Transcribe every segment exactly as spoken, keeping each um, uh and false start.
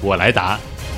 我来答。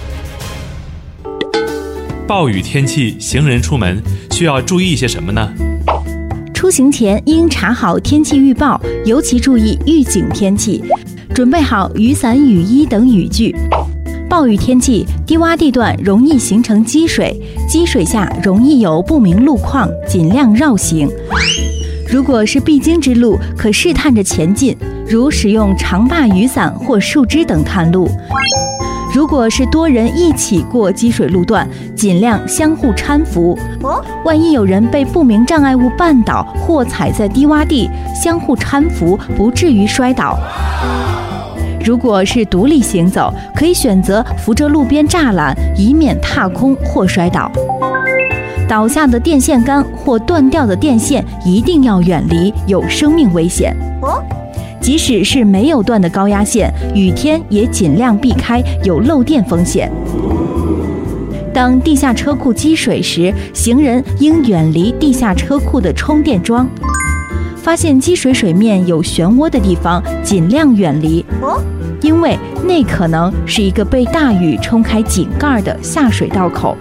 暴雨天气，行人出门需要注意些什么呢？ 出行前应查好天气预报，尤其注意预警天气，准备好雨伞、雨衣等雨具。暴雨天气，低洼地段容易形成积水，积水下容易有不明路况，尽量绕行。如果是必经之路，可试探着前进，如使用长把雨伞或树枝等探路。如果是多人一起过积水路段，尽量相互搀扶。万一有人被不明障碍物绊倒或踩在低洼地，相互搀扶，不至于摔倒。如果是独立行走，可以选择扶着路边栅栏，以免踏空或摔倒。倒下的电线杆或断掉的电线一定要远离，有生命危险。即使是没有断的高压线，雨天也尽量避开，有漏电风险。当地下车库积水时，行人应远离地下车库的充电桩。发现积水水面有漩涡的地方，尽量远离，因为那可能是一个被大雨冲开井盖的下水道口。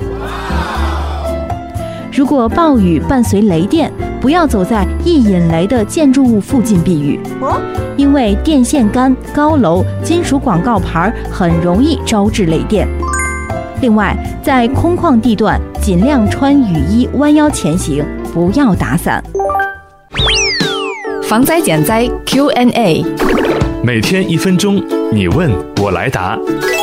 如果暴雨伴随雷电，不要走在易引雷的建筑物附近避雨，因为电线杆、高楼、金属广告牌很容易招致雷电。另外，在空旷地段尽量穿雨衣，弯腰前行，不要打伞。 防灾减灾 Q and A， 每天一分钟，你问我来答。